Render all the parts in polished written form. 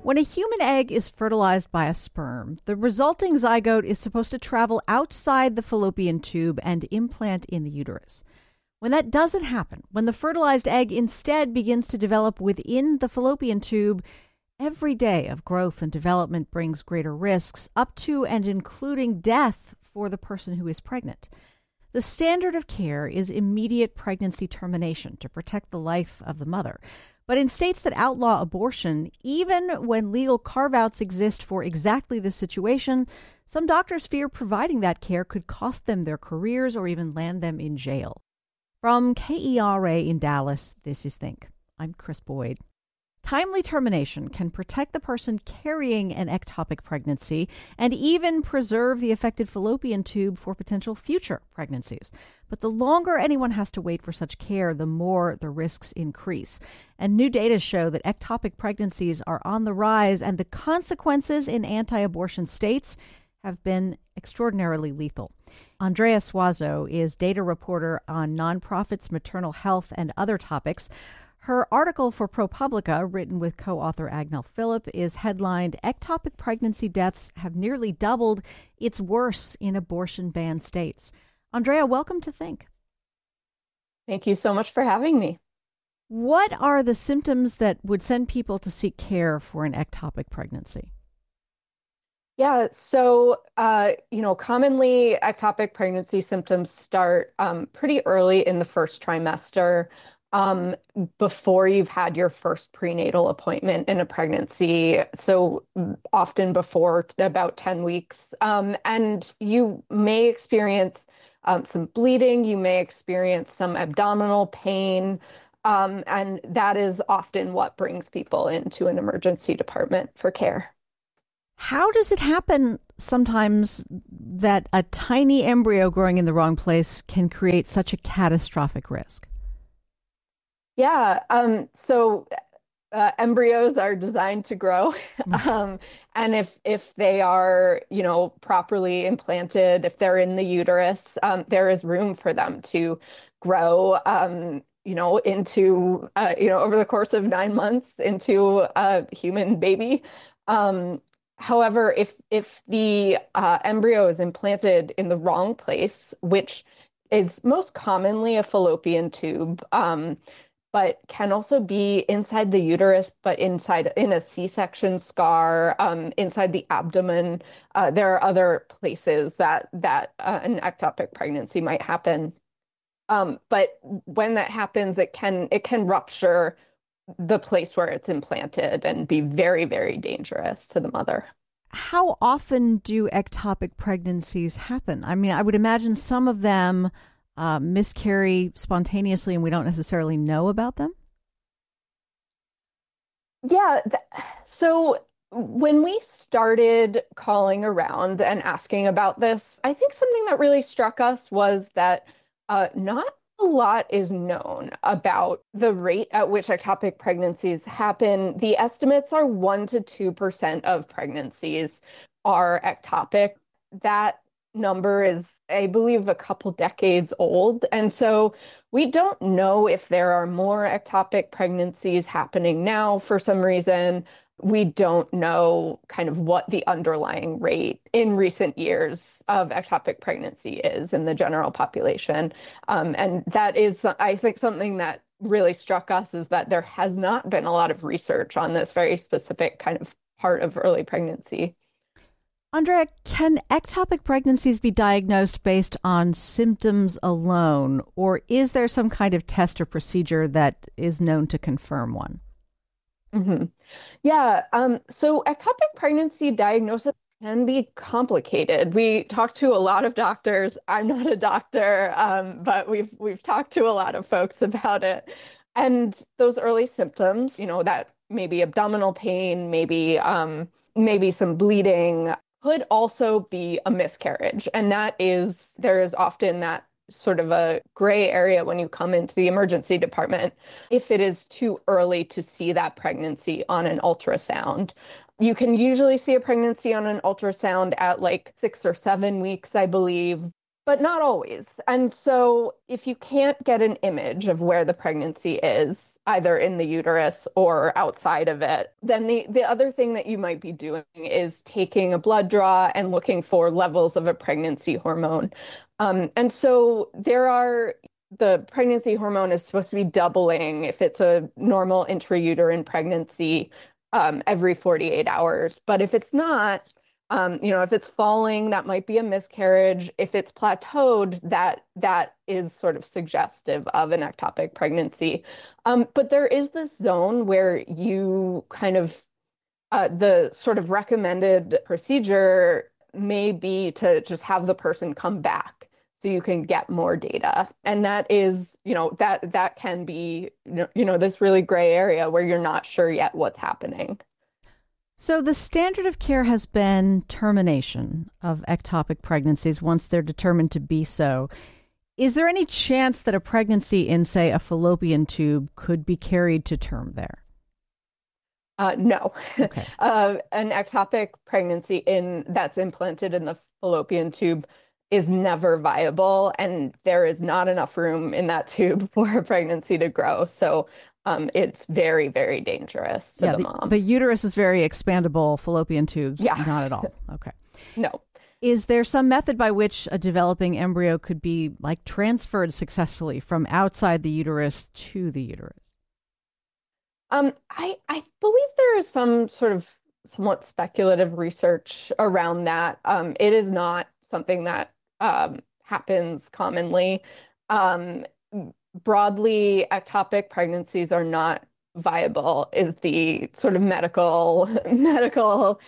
When a human egg is fertilized by a sperm, the resulting zygote is supposed to travel outside the fallopian tube and implant in the uterus. When that doesn't happen, when the fertilized egg instead begins to develop within the fallopian tube, every day of growth and development brings greater risks, up to and including death for the person who is pregnant. The standard of care is immediate pregnancy termination to protect the life of the mother. But in states that outlaw abortion, even when legal carve-outs exist for exactly this situation, some doctors fear providing that care could cost them their careers or even land them in jail. From KERA in Dallas, this is Think. I'm Chris Boyd. Timely termination can protect the person carrying an ectopic pregnancy and even preserve the affected fallopian tube for potential future pregnancies. But the longer anyone has to wait for such care, the more the risks increase. And new data show that ectopic pregnancies are on the rise, and the consequences in anti-abortion states have been extraordinarily lethal. Andrea Suazo is data reporter on nonprofits, maternal health, and other topics. Her article for ProPublica, written with co-author Agnel Philip, is headlined, "Ectopic Pregnancy Deaths Have Nearly Doubled. It's Worse in Abortion-Banned States." Andrea, welcome to Think. Thank you so much for having me. What are the symptoms that would send people to seek care for an ectopic pregnancy? Yeah, so, commonly ectopic pregnancy symptoms start pretty early in the first trimester. Before you've had your first prenatal appointment in a pregnancy, so often before about 10 weeks. And you may experience some bleeding, you may experience some abdominal pain, and that is often what brings people into an emergency department for care. How does it happen sometimes that a tiny embryo growing in the wrong place can create such a catastrophic risk? Yeah, embryos are designed to grow, and if they are, properly implanted, if they're in the uterus, there is room for them to grow, into, over the course of 9 months into a human baby. However, if the embryo is implanted in the wrong place, which is most commonly a fallopian tube, but can also be inside the uterus, but in a C-section scar, inside the abdomen. There are other places that an ectopic pregnancy might happen. But when that happens, it can rupture the place where it's implanted and be very, very dangerous to the mother. How often do ectopic pregnancies happen? I mean, I would imagine some of them miscarry spontaneously and we don't necessarily know about them? Yeah. So when we started calling around and asking about this, I think something that really struck us was that not a lot is known about the rate at which ectopic pregnancies happen. The estimates are 1% to 2% of pregnancies are ectopic. That number is, I believe, a couple decades old. And so we don't know if there are more ectopic pregnancies happening now for some reason. We don't know kind of what the underlying rate in recent years of ectopic pregnancy is in the general population. And that is, I think, something that really struck us, is that there has not been a lot of research on this very specific kind of part of early pregnancy. Andrea, can ectopic pregnancies be diagnosed based on symptoms alone, or is there some kind of test or procedure that is known to confirm one? Mm-hmm. Yeah, so ectopic pregnancy diagnosis can be complicated. We talked to a lot of doctors. I'm not a doctor, but we've talked to a lot of folks about it. And those early symptoms, that maybe abdominal pain, maybe some bleeding, could also be a miscarriage. And there is often that sort of a gray area when you come into the emergency department if it is too early to see that pregnancy on an ultrasound. You can usually see a pregnancy on an ultrasound at like 6 or 7 weeks, I believe. but not always. And so if you can't get an image of where the pregnancy is, either in the uterus or outside of it, then the other thing that you might be doing is taking a blood draw and looking for levels of a pregnancy hormone. And so the pregnancy hormone is supposed to be doubling if it's a normal intrauterine pregnancy every 48 hours. But if it's not, if it's falling, that might be a miscarriage. If it's plateaued, that is sort of suggestive of an ectopic pregnancy. But there is this zone where you kind of the sort of recommended procedure may be to just have the person come back so you can get more data. And that is, that can be, this really gray area where you're not sure yet what's happening. So the standard of care has been termination of ectopic pregnancies once they're determined to be so. Is there any chance that a pregnancy in, say, a fallopian tube could be carried to term there? No. Okay. An ectopic pregnancy that's implanted in the fallopian tube is never viable, and there is not enough room in that tube for a pregnancy to grow. So it's very, very dangerous to the mom. The uterus is very expandable. Fallopian tubes, Yeah. not at all. Okay. No. Is there some method by which a developing embryo could be transferred successfully from outside the uterus to the uterus? I believe there is some sort of somewhat speculative research around that. It is not something that happens commonly. Broadly, ectopic pregnancies are not viable, is the sort of medical,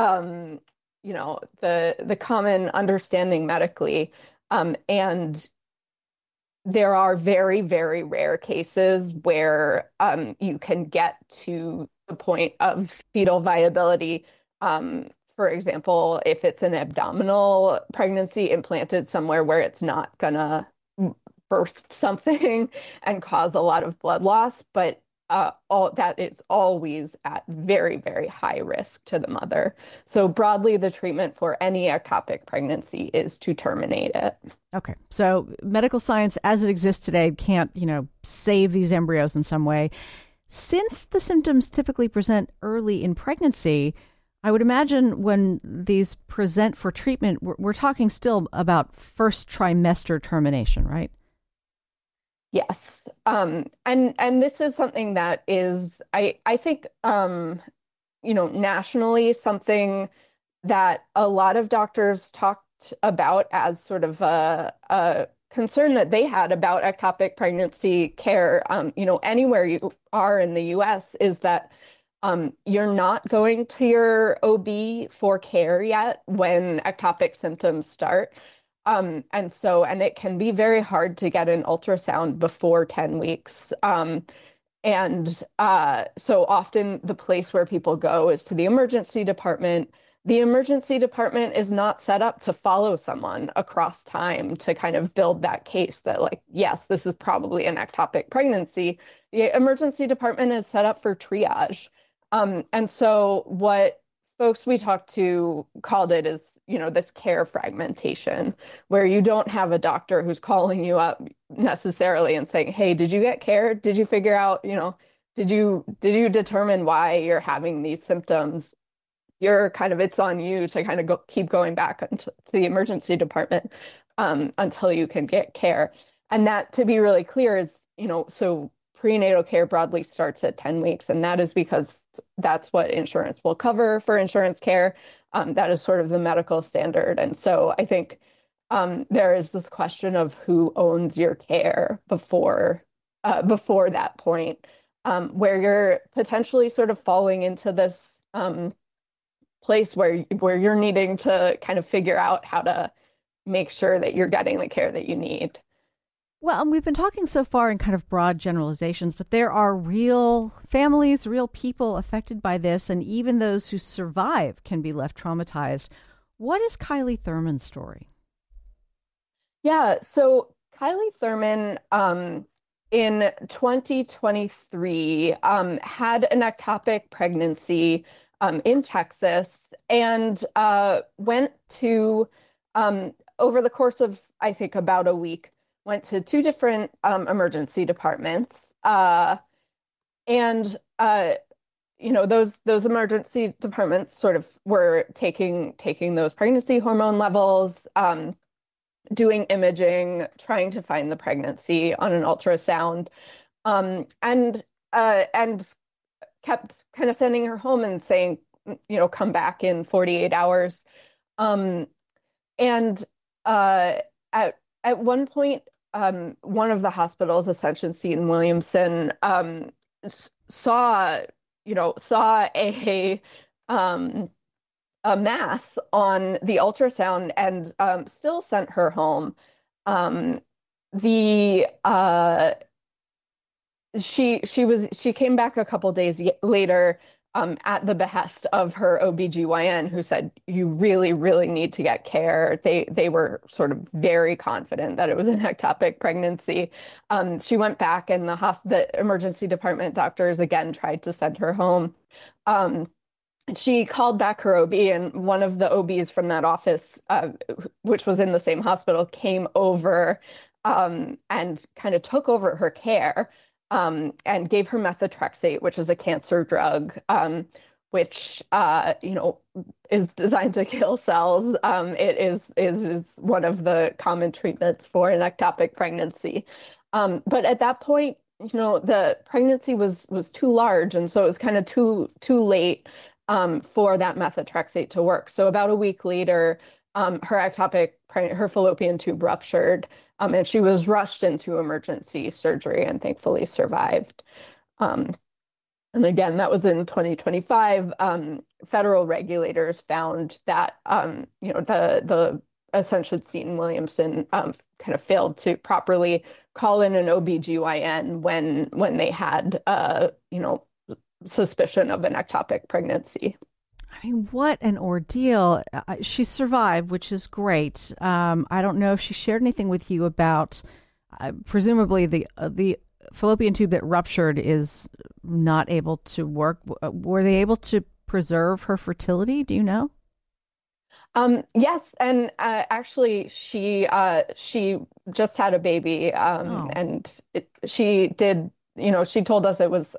the common understanding medically. And there are very, very rare cases where you can get to the point of fetal viability. For example, if it's an abdominal pregnancy implanted somewhere where it's not gonna burst something and cause a lot of blood loss, but all that is always at very, very high risk to the mother. So broadly, the treatment for any ectopic pregnancy is to terminate it. Okay. So medical science as it exists today can't, save these embryos in some way. Since the symptoms typically present early in pregnancy, I would imagine when these present for treatment, we're talking still about first trimester termination, right? Yes. And this is something that is, I think, nationally something that a lot of doctors talked about as sort of a concern that they had about ectopic pregnancy care, anywhere you are in the US, is that you're not going to your OB for care yet when ectopic symptoms start. And it can be very hard to get an ultrasound before 10 weeks. So often the place where people go is to the emergency department. The emergency department is not set up to follow someone across time to kind of build that case that, yes, this is probably an ectopic pregnancy. The emergency department is set up for triage. And so what folks we talked to called it is, this care fragmentation, where you don't have a doctor who's calling you up necessarily and saying, hey, did you get care? Did you figure out, did you determine why you're having these symptoms? It's on you to kind of keep going back to the emergency department until you can get care. And that, to be really clear, is, so prenatal care broadly starts at 10 weeks, and that is because that's what insurance will cover for insurance care. That is sort of the medical standard. And so I think there is this question of who owns your care before that point, where you're potentially sort of falling into this place where you're needing to kind of figure out how to make sure that you're getting the care that you need. Well, we've been talking so far in kind of broad generalizations, but there are real families, real people affected by this, and even those who survive can be left traumatized. What is Kylie Thurman's story? Yeah, so Kylie Thurman in 2023 had an ectopic pregnancy in Texas and went to over the course of, I think, about a week, went to two different emergency departments. And those emergency departments sort of were taking those pregnancy hormone levels, doing imaging, trying to find the pregnancy on an ultrasound, and kept kind of sending her home and saying, come back in 48 hours. Um, and at one point, one of the hospitals, Ascension Seton Williamson, saw, saw um, a mass on the ultrasound and still sent her home. Um, the she came back a couple days later, at the behest of her OBGYN, who said, you really, really need to get care. They were sort of very confident that it was an ectopic pregnancy. She went back, and the emergency department doctors again tried to send her home. She called back her OB, and one of the OBs from that office, which was in the same hospital, came over, and kind of took over her care, and gave her methotrexate, which is a cancer drug, which is designed to kill cells. It is one of the common treatments for an ectopic pregnancy. But at that point, the pregnancy was too large, and so it was kind of too late, for that methotrexate to work. So about a week later, her fallopian tube ruptured, and she was rushed into emergency surgery and thankfully survived. Um, and again, that was in 2025. Federal regulators found that, the Ascension Seton Williamson kind of failed to properly call in an OBGYN when they had, suspicion of an ectopic pregnancy. I mean, what an ordeal. She survived, which is great. I don't know if she shared anything with you about, presumably the fallopian tube that ruptured is not able to work. Were they able to preserve her fertility? Do you know? Yes, and actually, she just had a baby, Oh, and she did. She told us it was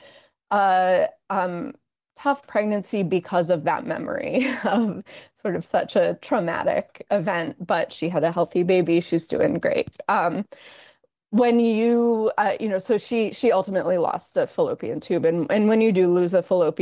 a tough pregnancy because of that memory of sort of such a traumatic event. But she had a healthy baby. She's doing great. When so she ultimately lost a fallopian tube, and when you do lose a fallopian